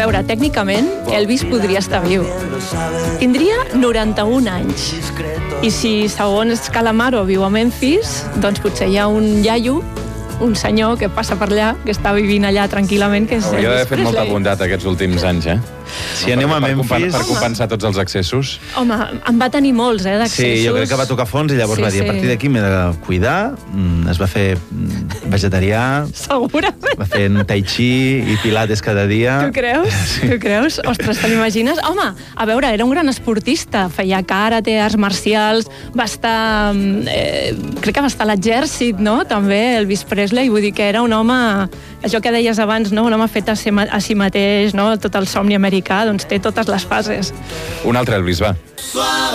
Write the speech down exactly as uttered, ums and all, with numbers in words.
veure, tècnicament, Elvis podria estar viu. Tindria noranta-un anys. I si, segons Calamaro, viu a Memphis, doncs potser hi ha un iaio, un senyor que passa per allà, que està vivint allà tranquil·lament, que és Hauria d'haver Elvis fet molta Presley. bondat aquests últims anys, eh? Si anem a Per, Memphis... per compensar tots els excessos. Home, en va tenir molts, eh, d'accessos. Sí, jo crec que va tocar fons i llavors Sí, va dir, a sí. partir d'aquí m'he de cuidar, mm, es va fer mm, vegetarià, Segurament. va fer tai chi i pilates cada dia. Tu creus? Sí. Tu creus? Ostres, te l'imagines? Home, a veure, era un gran esportista, feia karate, arts marcials, va estar... Eh, crec que va estar a l'exèrcit, no?, també, Elvis Presley, vull dir que era un home, això que deies abans, no?, un home fet a si, a si mateix, no?, tot el somni americà, doncs té totes les fases. Un altre Elvis, va.